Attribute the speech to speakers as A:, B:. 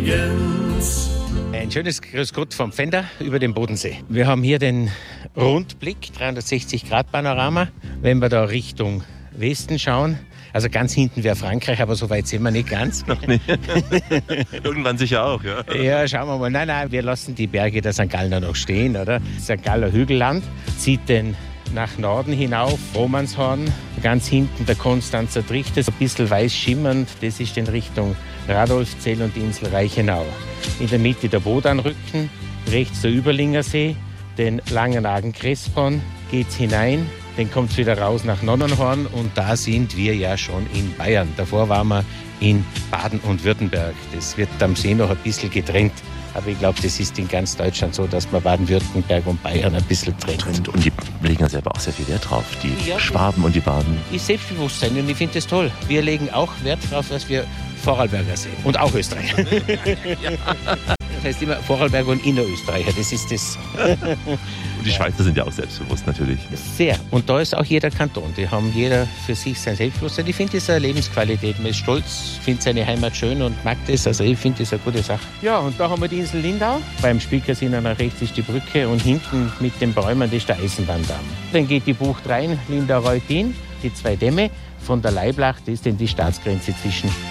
A: Jens.
B: Ein schönes Grüß Gott vom Pfänder über den Bodensee. Wir haben hier den Rundblick, 360-Grad-Panorama. Wenn wir da Richtung Westen schauen, also ganz hinten wäre Frankreich, aber so weit sind wir nicht ganz.
C: Noch nicht. Irgendwann sicher auch, ja.
B: Ja, schauen wir mal. Nein, wir lassen die Berge der St. Gallner noch stehen, oder? St. Galler Hügelland zieht den nach Norden hinauf, Romanshorn, ganz hinten der Konstanzer Trichter, ein bisschen weiß schimmernd, das ist in Richtung Radolfzell und Insel Reichenau. In der Mitte der Bodanrücken, rechts der Überlinger See, den Langenargen-Crespon geht's hinein, dann kommt's wieder raus nach Nonnenhorn und da sind wir ja schon in Bayern. Davor waren wir in Baden und Württemberg. Das wird am See noch ein bisschen getrennt. Aber ich glaube, das ist in ganz Deutschland so, dass man Baden-Württemberg und Bayern ein bisschen trennt.
C: Und die legen ja selber auch sehr viel Wert drauf, die Schwaben und die Baden.
B: Ist Selbstbewusstsein und ich finde das toll. Wir legen auch Wert darauf, dass wir Vorarlberger sind und auch Österreicher. Das heißt immer Vorarlberger und Innerösterreicher, das ist das.
C: Und die Schweizer sind ja auch selbstbewusst natürlich.
B: Sehr. Und da ist auch jeder Kanton. Die haben jeder für sich sein Selbstbewusstsein. Ich finde, das ist eine Lebensqualität. Man ist stolz, findet seine Heimat schön und mag das. Also ich finde, das eine gute Sache. Ja, und da haben wir die Insel Lindau. Beim Spiekersee nach rechts ist die Brücke und hinten mit den Bäumen, das ist der Eisenbahndamm. Dann geht die Bucht rein, Lindau-Reutin, die 2 Dämme. Von der Laiblach, das ist denn die Staatsgrenze zwischen